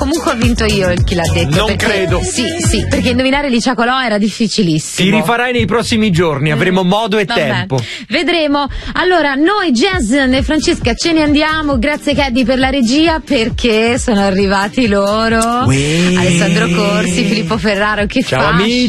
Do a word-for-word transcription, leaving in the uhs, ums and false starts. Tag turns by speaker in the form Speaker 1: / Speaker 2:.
Speaker 1: comunque ho vinto io, chi l'ha detto.
Speaker 2: Non
Speaker 1: perché,
Speaker 2: credo.
Speaker 1: Sì, sì, perché indovinare Licia Colò era difficilissimo.
Speaker 2: Ti rifarai nei prossimi giorni, avremo modo e
Speaker 1: Vabbè,
Speaker 2: tempo.
Speaker 1: vedremo. Allora, noi Jason e Francesca ce ne andiamo. Grazie Caddy per la regia, perché sono arrivati loro.
Speaker 2: Uè.
Speaker 1: Alessandro Corsi, Filippo Ferraro, che
Speaker 2: Ciao
Speaker 1: fascino.
Speaker 2: amici.